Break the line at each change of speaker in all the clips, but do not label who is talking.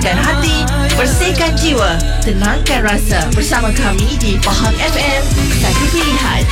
Sucikan hati, bersihkan jiwa, tenangkan rasa. Bersama kami di Faham FM, satu pilihan.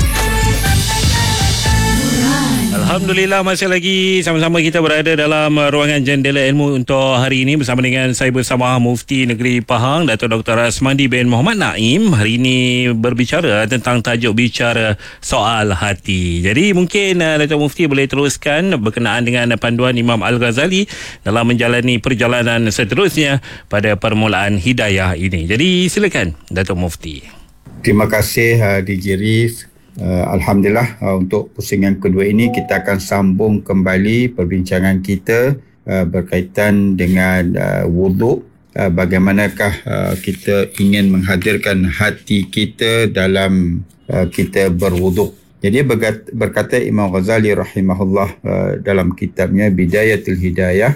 Alhamdulillah, masih lagi sama-sama kita berada dalam ruangan Jendela Ilmu untuk hari ini bersama Mufti Negeri Pahang, Dato' Dr. Asmadi bin Muhammad Naim. Hari ini berbicara tentang tajuk bicara soal hati. Jadi mungkin Dato' Mufti boleh teruskan berkenaan dengan panduan Imam Al-Ghazali dalam menjalani perjalanan seterusnya pada permulaan hidayah ini. Jadi silakan Dato' Mufti.
Terima kasih DJ Rif. Alhamdulillah, untuk pusingan kedua ini kita akan sambung kembali perbincangan kita berkaitan dengan wuduk. Bagaimanakah kita ingin menghadirkan hati kita dalam kita berwuduk. Jadi berkata Imam Ghazali rahimahullah dalam kitabnya Bidayatul Hidayah,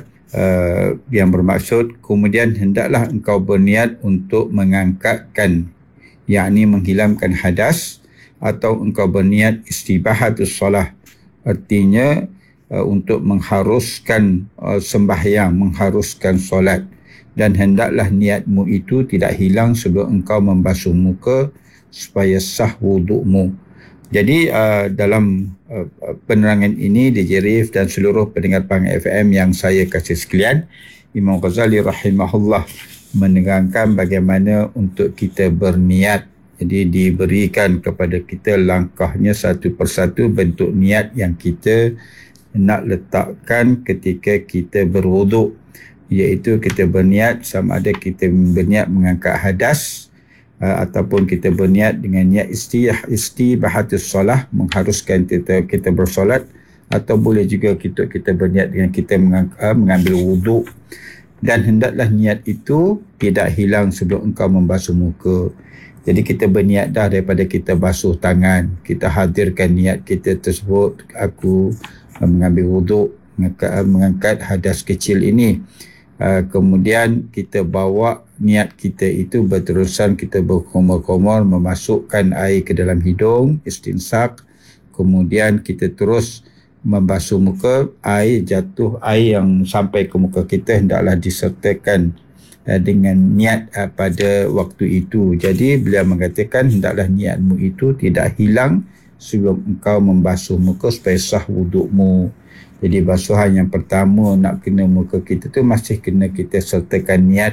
yang bermaksud kemudian hendaklah engkau berniat untuk mengangkatkan, yakni menghilangkan hadas, atau engkau berniat istibahatus solah, artinya untuk mengharuskan sembahyang, mengharuskan solat, dan hendaklah niatmu itu tidak hilang sebelum engkau membasuh muka supaya sah wudukmu. Jadi dalam penerangan ini DJ Rif dan seluruh pendengar Pahang FM yang saya kasih sekalian, Imam Ghazali rahimahullah menerangkan bagaimana untuk kita berniat. Jadi diberikan kepada kita langkahnya satu persatu bentuk niat yang kita nak letakkan ketika kita berwuduk, iaitu kita berniat sama ada kita berniat mengangkat hadas ataupun kita berniat dengan niat istibahatus solah, mengharuskan kita bersolat, atau boleh juga kita berniat dengan kita mengambil wuduk. Dan hendaklah niat itu tidak hilang sebelum engkau membasuh muka. Jadi kita berniat dah daripada kita basuh tangan, kita hadirkan niat kita tersebut, aku mengambil wuduk, mengangkat hadas kecil ini. Kemudian kita bawa niat kita itu berterusan, kita berkomor-komor memasukkan air ke dalam hidung, istinsak. Kemudian kita terus membasuh muka, air yang sampai ke muka kita hendaklah disertakan dengan niat pada waktu itu. Jadi beliau mengatakan hendaklah niatmu itu tidak hilang sebelum engkau membasuh muka supaya sah wudukmu. Jadi basuhan yang pertama nak kena muka kita tu masih kena kita sertakan niat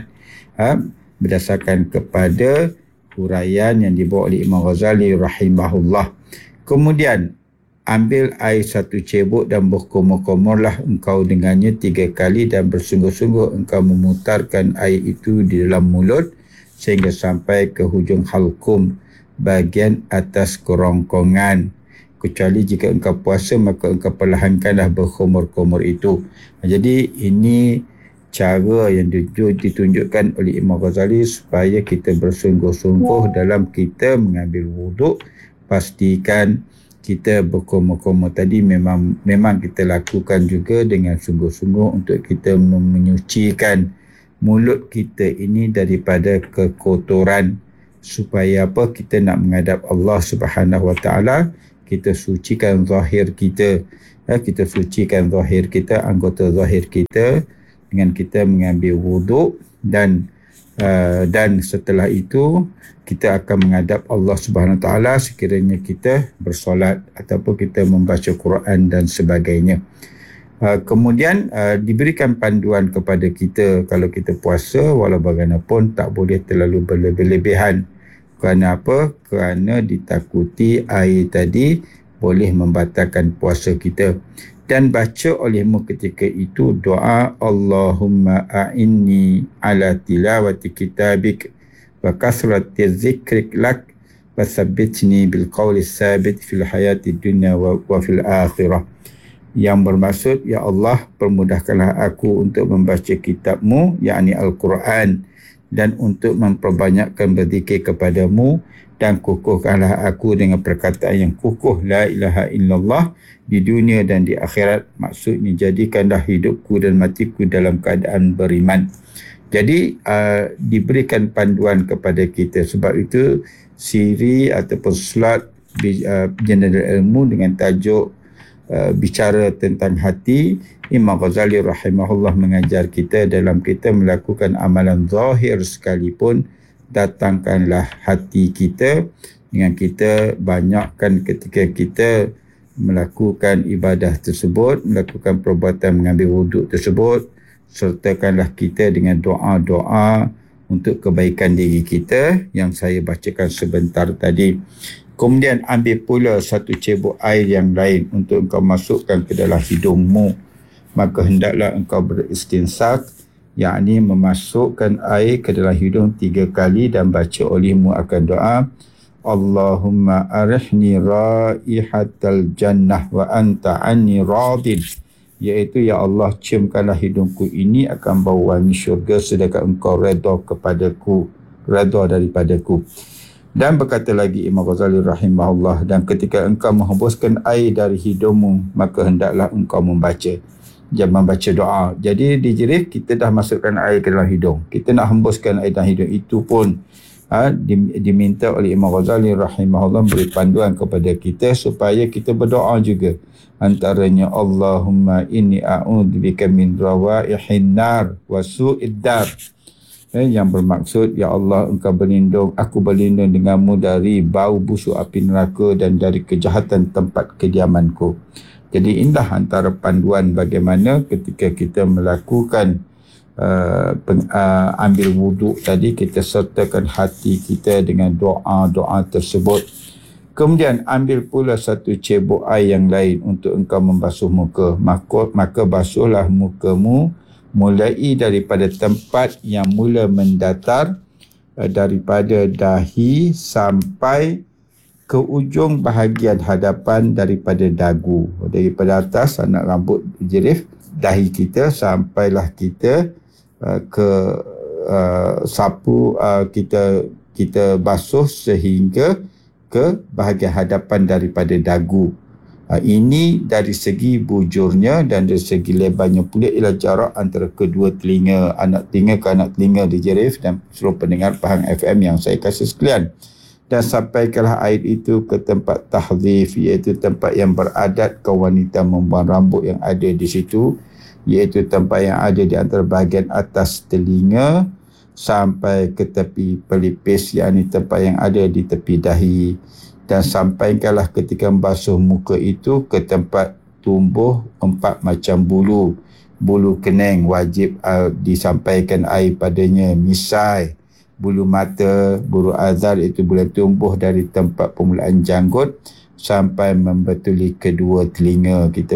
berdasarkan kepada huraian yang dibawa oleh Imam Ghazali rahimahullah. Kemudian ambil air satu cebok dan berkomor-komorlah engkau dengannya 3 kali, dan bersungguh-sungguh engkau memutarkan air itu di dalam mulut sehingga sampai ke hujung halkum, bahagian atas kerongkongan. Kecuali jika engkau puasa, maka engkau perlahankanlah berkomor-komor itu. Jadi ini cara yang ditunjukkan oleh Imam Ghazali supaya kita bersungguh-sungguh dalam kita mengambil wuduk. Pastikan kita berkomor-komor tadi memang kita lakukan juga dengan sungguh-sungguh untuk kita menyucikan mulut kita ini daripada kekotoran, supaya apa, kita nak menghadap Allah Subhanahu Wa Taala, kita sucikan zahir kita, kita sucikan zahir kita, anggota zahir kita dengan kita mengambil wuduk, dan setelah itu kita akan menghadap Allah Subhanahu Wa Taala sekiranya kita bersolat ataupun kita membaca Quran dan sebagainya. Kemudian diberikan panduan kepada kita kalau kita puasa, walau bagaimanapun tak boleh terlalu berlebihan. Kerana apa? Kerana ditakuti air tadi boleh membatalkan puasa kita. Dan baca olehmu ketika itu doa Allahumma a'inni ala tilawati kitabik wa kasrati zikrik lak wa sabbitni bil qawli sabit fil hayati dunya wa fil akhirah. Yang bermaksud, ya Allah, permudahkanlah aku untuk membaca kitabmu, yakni Al-Quran, dan untuk memperbanyakkan berzikir kepadamu, dan kukuhkanlah aku dengan perkataan yang kukuh, la ilaha illallah, di dunia dan di akhirat. Maksudnya, jadikanlah hidupku dan matiku dalam keadaan beriman. Jadi diberikan panduan kepada kita. Sebab itu siri ataupun slot Jendela Ilmu dengan tajuk bicara tentang hati, Imam Ghazali rahimahullah mengajar kita dalam kita melakukan amalan zahir sekalipun, datangkanlah hati kita dengan kita banyakkan ketika kita melakukan ibadah tersebut, melakukan perbuatan mengambil wuduk tersebut, sertakanlah kita dengan doa-doa untuk kebaikan diri kita yang saya bacakan sebentar tadi. Kemudian ambil pula satu cebok air yang lain untuk engkau masukkan ke dalam hidungmu. Maka hendaklah engkau beristinsak, yakni memasukkan air ke dalam hidung 3 kali dan baca olehmu akan doa, Allahumma arihni raihatal jannah wa anta anni radin. Iaitu, ya Allah, ciumkanlah hidungku ini akan bau wangi syurga sedangkan engkau redha kepadaku, redha daripadaku. Dan berkata lagi Imam Ghazali rahimahullah, dan ketika engkau menghembuskan air dari hidungmu, maka hendaklah engkau membaca. Jangan baca doa. Jadi di Jerif kita dah masukkan air ke dalam hidung. Kita nak hembuskan air dalam hidung, itu pun diminta oleh Imam Ghazali rahimahullah beri panduan kepada kita supaya kita berdoa juga. Antaranya, Allahumma inni a'udzubika min rawaihin nar wa su'id dar. Yang bermaksud, ya Allah, engkau berlindung, aku berlindung denganmu dari bau busuk api neraka dan dari kejahatan tempat kediamanku. Jadi inilah antara panduan bagaimana ketika kita melakukan ambil wuduk tadi, kita sertakan hati kita dengan doa-doa tersebut. Kemudian ambil pula satu cebok air yang lain untuk engkau membasuh muka. Maka basuhlah mukamu mulai daripada tempat yang mula mendatar daripada dahi sampai ke ujung bahagian hadapan daripada dagu. Daripada atas anak rambut jerif dahi kita sampailah kita ke sapu, kita basuh sehingga ke bahagian hadapan daripada dagu. Ini dari segi bujurnya, dan dari segi lebarnya pula ialah jarak antara kedua telinga, anak telinga ke anak telinga di jerif dan seluruh pendengar Pahang FM yang saya kasih sekalian. Dan sampaikanlah air itu ke tempat tahzif, iaitu tempat yang beradat kaum wanita membuang rambut yang ada di situ, iaitu tempat yang ada di antara bahagian atas telinga sampai ke tepi pelipis, yakni tempat yang ada di tepi dahi. Dan sampaikanlah ketika membasuh muka itu ke tempat tumbuh 4 macam bulu. Bulu kening wajib disampaikan air padanya, misai, bulu mata, bulu azar itu boleh tumbuh dari tempat permulaan janggut sampai membetuli kedua telinga. Kita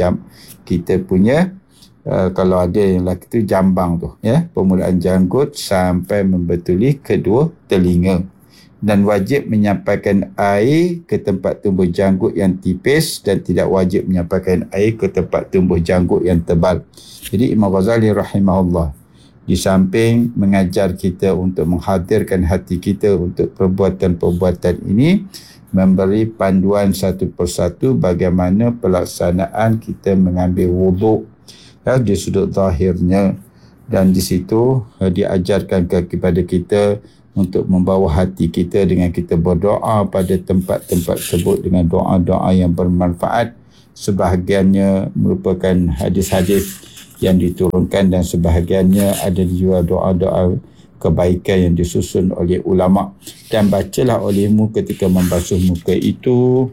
punya kalau ada yang lelaki tu jambang tu, ya, permulaan janggut sampai membetuli kedua telinga. Dan wajib menyampaikan air ke tempat tumbuh janggut yang tipis dan tidak wajib menyampaikan air ke tempat tumbuh janggut yang tebal. Jadi Imam Ghazali rahimahullah di samping mengajar kita untuk menghadirkan hati kita untuk perbuatan-perbuatan ini, memberi panduan satu persatu bagaimana pelaksanaan kita mengambil wuduk di sudut zahirnya. Dan di situ diajarkan kepada kita untuk membawa hati kita dengan kita berdoa pada tempat-tempat tersebut dengan doa-doa yang bermanfaat. Sebahagiannya merupakan hadis-hadis yang diturunkan dan sebahagiannya ada juga doa-doa kebaikan yang disusun oleh ulama. Dan bacalah olehmu ketika membasuh muka itu,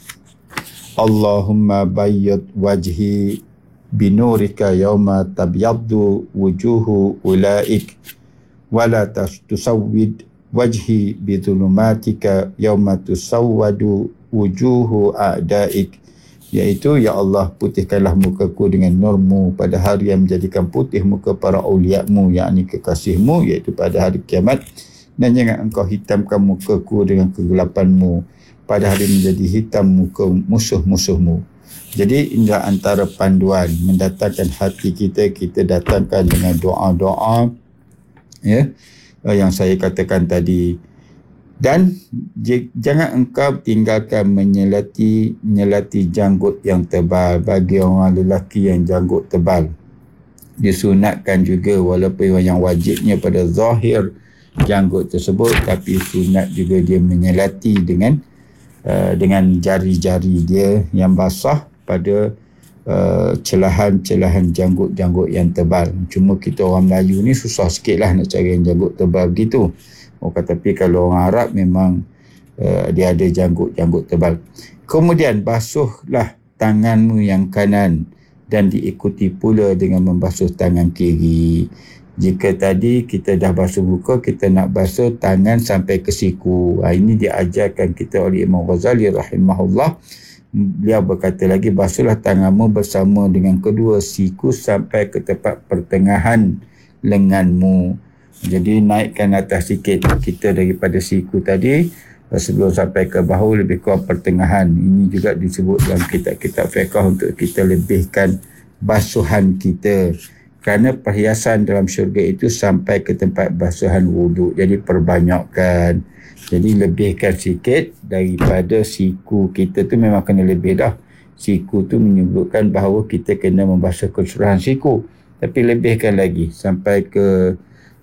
Allahumma bayyid wajhi binurika yawma tabyaddu wujuhu ulaik wala tusawwid wajhi bidhulumatika yawma tusawwadu wujuhu a'daik. Iaitu, ya Allah, putihkanlah mukaku dengan nurmu pada hari yang menjadikan putih muka para awliyamu, yakni kekasihmu, iaitu pada hari kiamat. Dan jangan engkau hitamkan mukaku dengan kegelapanmu pada hari menjadi hitam muka musuh-musuhmu. Jadi inilah antara panduan mendatangkan hati kita. Kita datangkan dengan doa-doa, ya, yang saya katakan tadi. Dan jangan engkau tinggalkan menyelati janggut yang tebal. Bagi orang lelaki yang janggut tebal, disunatkan juga, walaupun yang wajibnya pada zahir janggut tersebut, tapi sunat juga dia menyelati dengan jari-jari dia yang basah pada celahan-celahan janggut-janggut yang tebal. Cuma kita orang Melayu ni susah sikit lah nak cari yang janggut tebal begitu. Tapi kalau orang Arab memang dia ada janggut-janggut tebal. Kemudian basuhlah tanganmu yang kanan dan diikuti pula dengan membasuh tangan kiri. Jika tadi kita dah basuh muka, kita nak basuh tangan sampai ke siku. Ini diajarkan kita oleh Imam Ghazali rahimahullah. Beliau berkata lagi, basuhlah tanganmu bersama dengan kedua siku sampai ke tempat pertengahan lenganmu. Jadi naikkan atas sikit kita daripada siku tadi sebelum sampai ke bahu, lebih kurang pertengahan. Ini juga disebut dalam kitab-kitab fiqh untuk kita lebihkan basuhan kita. Kerana perhiasan dalam syurga itu sampai ke tempat basuhan wuduk. Jadi perbanyakkan. Jadi lebihkan sikit daripada siku kita tu, memang kena lebih dah. Siku tu menyebutkan bahawa kita kena membasuh keseluruhan siku. Tapi lebihkan lagi sampai ke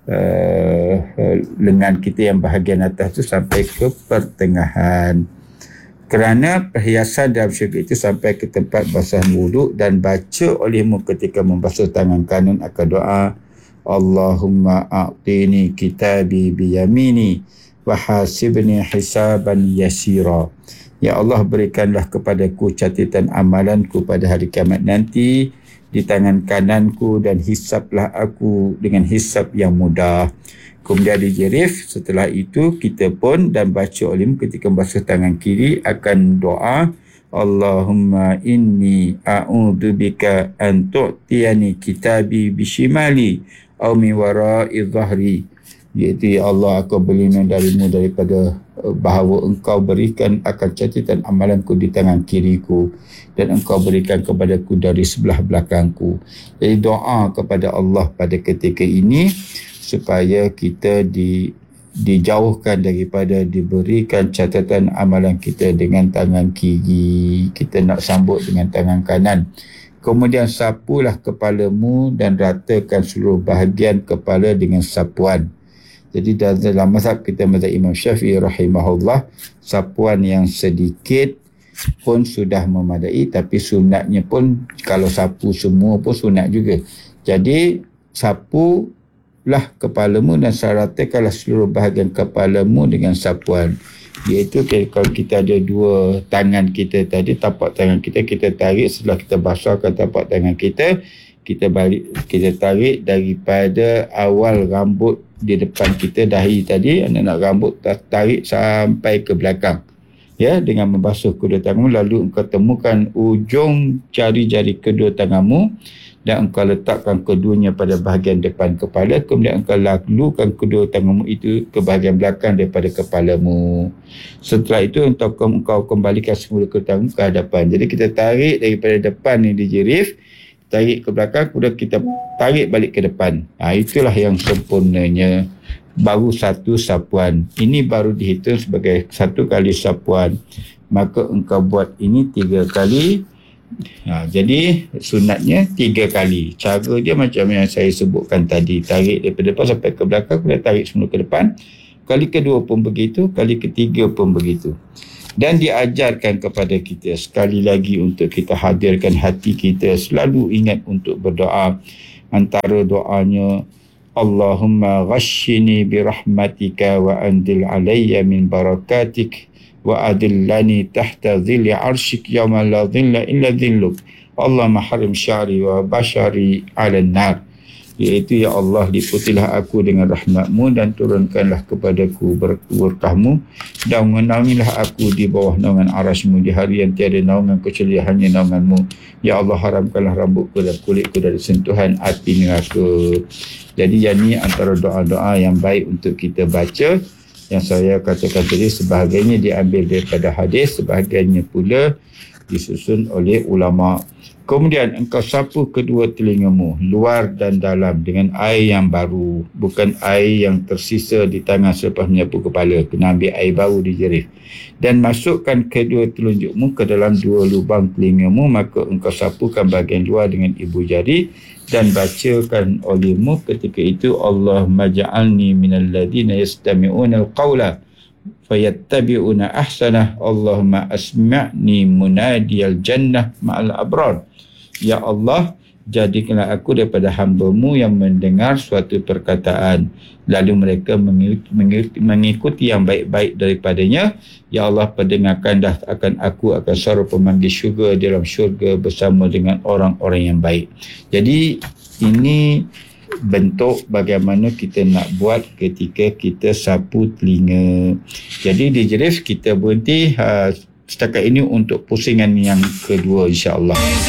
lengan kita yang bahagian atas tu sampai ke pertengahan. Kerana perhiasan dalam syurga itu sampai ke tempat basuhan wuduk, dan baca olehmu ketika membasuh tangan kanan akan doa, Allahumma a'tini kitabi biyamini wa hasibni hisaban yasira. Ya Allah, berikanlah kepadaku catatan amalanku pada hari kiamat nanti di tangan kananku, dan hisablah aku dengan hisab yang mudah. Kemudian dijerif, setelah itu kita pun dan baca olehmu ketika membasuh tangan kiri akan doa, Allahumma inni a'udzubika an tu'tiyani kitabi bishimali aw min wara'i dhahri. Iaitu, ya Allah, aku berlindung darimu daripada bahawa engkau berikan akan catatan amalanku di tangan kiriku, dan engkau berikan kepadaku dari sebelah belakangku. Jadi doa kepada Allah pada ketika ini supaya kita dijauhkan daripada diberikan catatan amalan kita dengan tangan kiri. Kita nak sambut dengan tangan kanan. Kemudian sapulah kepalamu dan ratakan seluruh bahagian kepala dengan sapuan. Jadi dalam mazhab kita, mazhab Imam Syafi'i rahimahullah, sapuan yang sedikit pun sudah memadai, tapi sunatnya pun kalau sapu semua pun sunat juga. Jadi sapulah kepalamu dan ratakanlah seluruh bahagian kepalamu dengan sapuan. Iaitu kalau kita ada dua tangan kita tadi, tapak tangan kita tarik, setelah kita basahkan tapak tangan kita tarik daripada awal rambut di depan kita, dahi tadi, anak-anak rambut tarik sampai ke belakang, ya, dengan membasuh kedua tanganmu. Lalu engkau temukan ujung jari-jari kedua tanganmu dan engkau letakkan keduanya pada bahagian depan kepala. Kemudian engkau lalukan kedua tanganmu itu ke bahagian belakang daripada kepalamu. Setelah itu engkau kembalikan semula kedua tanganmu ke hadapan. Jadi kita tarik daripada depan ni di jirif, tarik ke belakang, kemudian kita tarik balik ke depan. Itulah yang sempurnanya. Baru satu sapuan. Ini baru dihitung sebagai satu kali sapuan. Maka engkau buat ini 3 kali. Jadi sunatnya 3 kali. Cara dia macam yang saya sebutkan tadi. Tarik daripada depan sampai ke belakang, kemudian tarik semula ke depan. Kali kedua pun begitu, kali ketiga pun begitu. Dan diajarkan kepada kita sekali lagi untuk kita hadirkan hati kita, selalu ingat untuk berdoa. Antara doanya, Allahumma ghashini birahmatika wa andil alayya min barakatik wa adillani tahta dhilli arshik yawma la dhilla illa dhilluk. Allahumma harim syari wa bashari ala nar. Iaitu, ya Allah, liputilah aku dengan rahmatmu dan turunkanlah kepadaku berkahmu, dan menaungilah aku di bawah naungan arasmu di hari yang tiada naungan kecuali hanya naunganmu. Ya Allah, haramkanlah rambutku dan kulitku dari sentuhan api neraka. Jadi yang ni antara doa-doa yang baik untuk kita baca. Yang saya katakan tadi, sebahagiannya diambil daripada hadis, sebahagiannya pula disusun oleh ulama. Kemudian engkau sapu kedua telingamu, luar dan dalam, dengan air yang baru, bukan air yang tersisa di tangan selepas menyapu kepala. Kena ambil air baru di jerih. Dan masukkan kedua telunjukmu ke dalam 2 lubang telingamu, maka engkau sapukan bahagian luar dengan ibu jari, dan bacakan olehmu ketika itu, Allahumma ja'alni minal ladina yastami'una al-qawla fayattabi'una ahsanah. Allahumma asma'ni munadiyal jannah ma'al abrar. Ya Allah, jadikanlah aku daripada hamba-Mu yang mendengar suatu perkataan, lalu mereka mengikuti yang baik-baik daripadanya. Ya Allah, pendengarkanlah akan aku akan suara pemanggil syurga dalam syurga bersama dengan orang-orang yang baik. Jadi ini bentuk bagaimana kita nak buat ketika kita sapu telinga. Jadi di Jerif kita berhenti setakat ini untuk pusingan yang kedua, insya-Allah.